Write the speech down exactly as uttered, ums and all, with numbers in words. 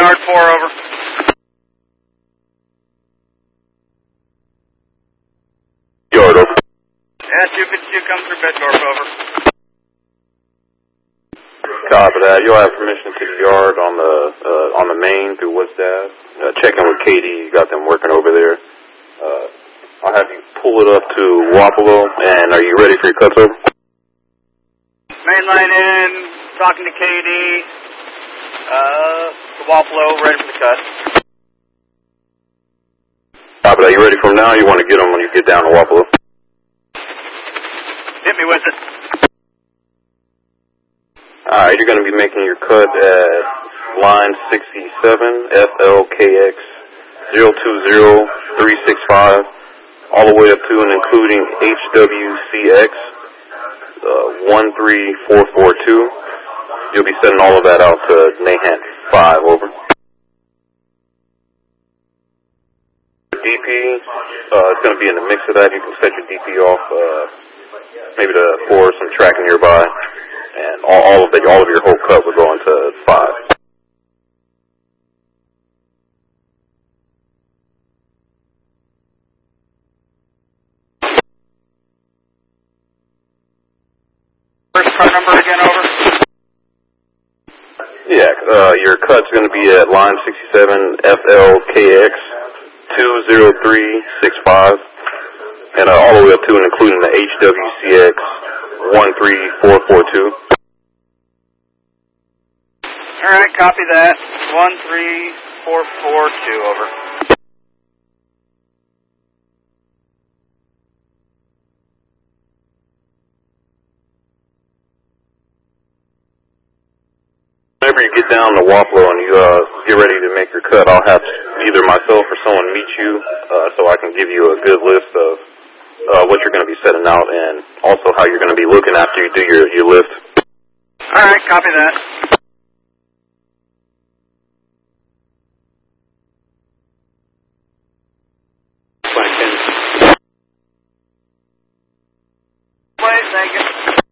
yard four, over. Yard, over. Yeah, two fifty-two come through Bedgorf, over. Copy that. You'll have permission to the yard on the uh, on the main through West Ave. Uh, checking with K D, you got them working over there. Uh, I'll have you pull it up to Wapello, and are you ready for your cuts over? Main line in, talking to K D. Uh, to Wapello, ready for the cut. Copy that. You ready for them now? Or you want to get them when you get down to Wapello? Hit me with it. Alright, you're going to be making your cut at line sixty-seven, F L K X zero two zero three six five, all the way up to and including H W C X uh, one three four four two. You'll be sending all of that out to Nahant five, over. D P, uh, it's going to be in the mix of that. You can set your D P off, uh, maybe to for some tracking nearby. And all, all of the, all of your whole cut will go into five. First car number again, over. Yeah, uh, your cut's going to be at line sixty-seven, F L K X two zero three six five, and uh, all the way up to and including the H W C X one three four four two. Alright, copy that. one three four four two, over. Whenever you get down to Wapello and you uh, get ready to make your cut, I'll have either myself or someone meet you uh, so I can give you a good list of uh, what you're going to be setting out and also how you're going to be looking after you do your, your lift. Alright, copy that. Thank you.